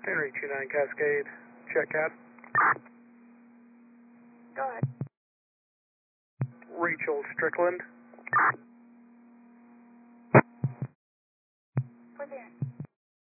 Henry 29 Cascade, check cab. Go ahead. Rachel Strickland.